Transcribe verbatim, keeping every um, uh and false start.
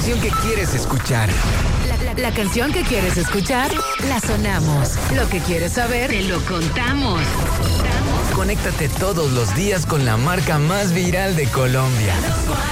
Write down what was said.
canción que quieres escuchar. La, la, la canción que quieres escuchar, la sonamos. Lo que quieres saber, te lo contamos. Conéctate todos los días con la marca más viral de Colombia.